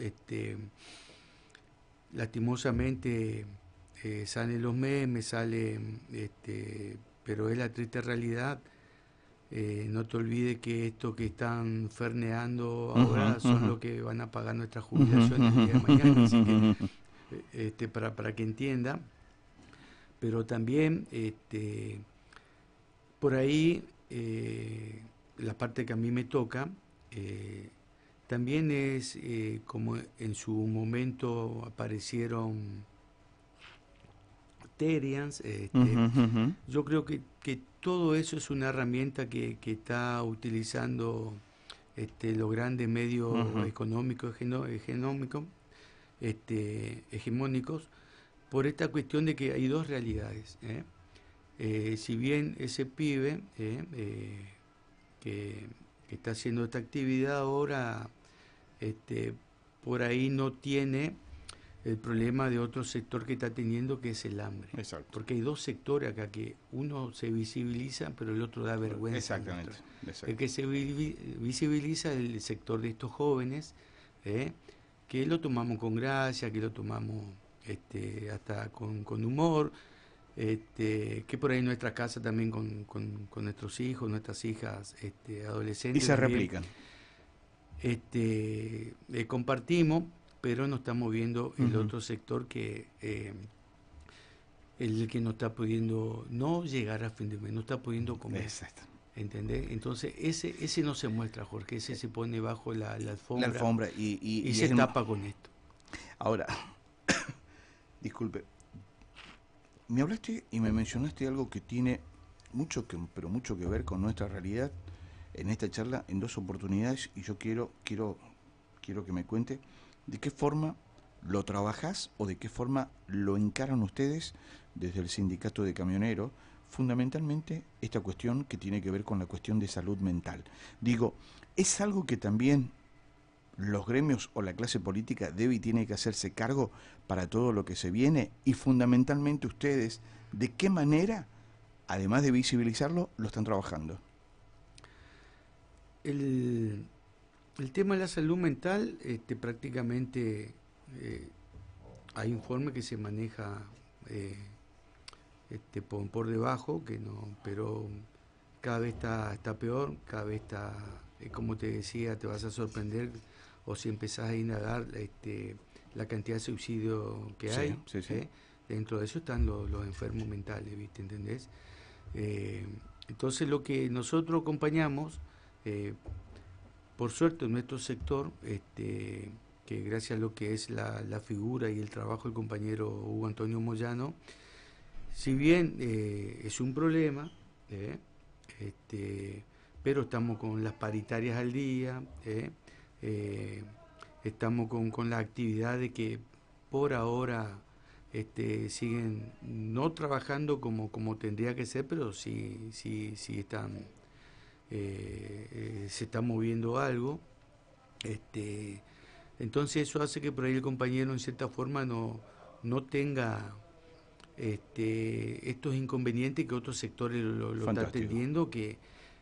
Lastimosamente salen los memes, pero es la triste realidad. No te olvides que esto que están ferneando ahora son los que van a pagar nuestra jubilación el día de mañana, así que para que entienda. Pero también por ahí la parte que a mí me toca también es como en su momento aparecieron Terians. Yo creo que todo eso es una herramienta que está utilizando los grandes medios económicos hegemónicos, por esta cuestión de que hay dos realidades. Si bien ese pibe que está haciendo esta actividad ahora, por ahí no tiene el problema de otro sector que está teniendo, que es el hambre. Exacto. Porque hay dos sectores acá que uno se visibiliza, pero el otro da vergüenza. Exactamente. El que se visibiliza es el sector de estos jóvenes, que lo tomamos con gracia, que lo tomamos hasta con humor, que por ahí en nuestra casa también con nuestros hijos, nuestras hijas adolescentes. Y se replican. Compartimos, pero no estamos viendo el otro sector que el que no está pudiendo no llegar a fin de mes, no está pudiendo comer. Exacto. ¿Entendés? Entonces ese no se muestra, Jorge, ese se pone bajo la alfombra. La alfombra y se tapa con esto. Ahora, disculpe, me hablaste y me mencionaste algo que tiene mucho que ver con nuestra realidad en esta charla en dos oportunidades, y yo quiero que me cuente de qué forma lo trabajás o de qué forma lo encaran ustedes desde el sindicato de camioneros, fundamentalmente esta cuestión que tiene que ver con la cuestión de salud mental. Digo, ¿es algo que también los gremios o la clase política debe y tiene que hacerse cargo para todo lo que se viene? Y fundamentalmente ustedes, ¿de qué manera, además de visibilizarlo, lo están trabajando? El tema de la salud mental, prácticamente hay informe que se maneja por debajo, que no, pero cada vez está peor, cada vez está, como te decía, te vas a sorprender, o si empezás a indagar la cantidad de subsidio que hay. Sí. Dentro de eso están los enfermos mentales, ¿viste? ¿Entendés? Entonces lo que nosotros acompañamos, por suerte en nuestro sector, que gracias a lo que es la figura y el trabajo del compañero Hugo Antonio Moyano, si bien es un problema, pero estamos con las paritarias al día, estamos con las actividades que por ahora siguen no trabajando como tendría que ser, pero sí están, se está moviendo algo. Entonces eso hace que por ahí el compañero en cierta forma no tenga estos inconvenientes que otros sectores lo están atendiendo, que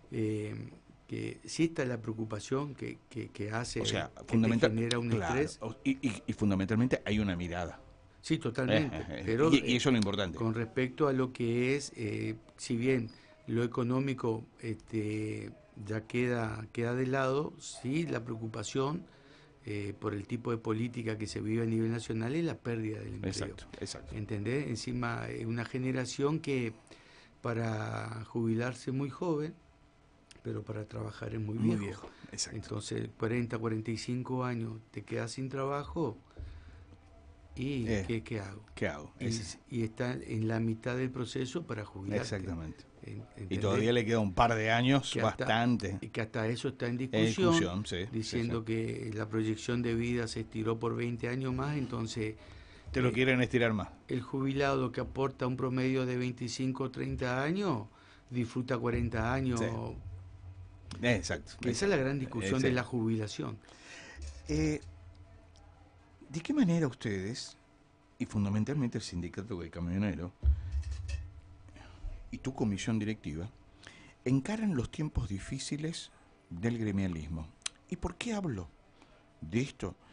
sí está la preocupación que hace, o sea, que te genera un estrés. Y fundamentalmente hay una mirada. Sí, totalmente. Pero, y eso es lo importante. Con respecto a lo que es, si bien lo económico ya queda de lado, sí la preocupación por el tipo de política que se vive a nivel nacional es la pérdida del empleo. Exacto. ¿Entendés? Encima, una generación que para jubilarse es muy joven, pero para trabajar es muy viejo. Exacto. Entonces, 40, 45 años, te quedas sin trabajo y ¿qué hago? ¿Qué hago? Y está en la mitad del proceso para jubilarse. Exactamente. Y todavía le queda un par de años, bastante. Y que hasta eso está en discusión, diciendo sí. que la proyección de vida se estiró por 20 años más, entonces... Te lo quieren estirar más. El jubilado que aporta un promedio de 25 o 30 años, disfruta 40 años. Sí. Exacto. Esa es la gran discusión de la jubilación. ¿De qué manera ustedes, y fundamentalmente el sindicato de camioneros, y tu comisión directiva, encaran los tiempos difíciles del gremialismo? ¿Y por qué hablo de esto?